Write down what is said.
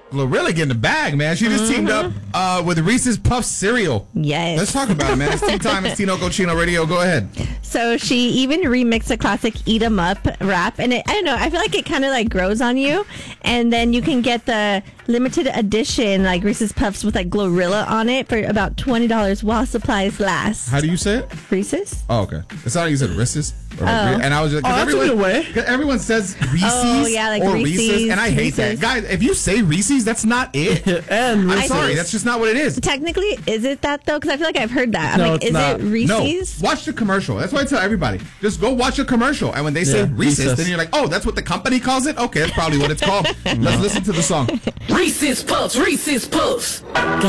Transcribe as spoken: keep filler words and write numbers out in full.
Glorilla getting the bag, man. She just mm-hmm. teamed up uh, with Reese's Puffs cereal. Yes. Let's talk about it, man. It's tea time. It's Tino Cochino Radio. Go ahead. So she even remixed a classic Eat 'em Up rap. And it, I don't know, I feel like it kind of like grows on you. And then you can get the limited edition like Reese's Puffs with like Glorilla on it for about twenty dollars while supplies last. How do you say it? Reese's. Oh, okay. It's not like you said Reese's. Oh. And I was just, oh, that's everyone, a good way. Everyone says Reese's oh, yeah, like or Reese's, Reese's, and I hate Reese's. that. Guys, if you say Reese's, that's not it. and I'm sorry, that's just not what it is. Technically, is it that though? Because I feel like I've heard that. I'm no, like, is not. it Reese's? No, watch the commercial. That's why I tell everybody. Just go watch a commercial. And when they say yeah, Reese's, Reese's, then you're like, oh, that's what the company calls it? Okay, that's probably what it's called. Let's listen to the song. Reese's Puffs, Reese's Puffs.